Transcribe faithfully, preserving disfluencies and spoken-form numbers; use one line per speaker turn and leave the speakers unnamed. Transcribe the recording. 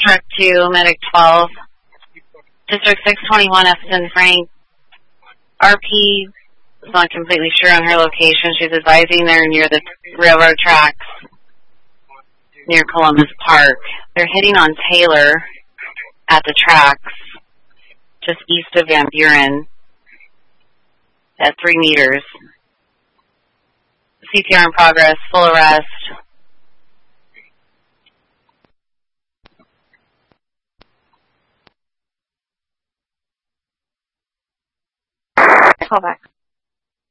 truck to Medic twelve. District six twenty-one, Epson Frank. R P is not completely sure on her location. She's advising they're near the railroad tracks near Columbus Park. They're hitting on Taylor at the tracks just east of Van Buren at three meters. C P R in progress, full arrest.
Call back.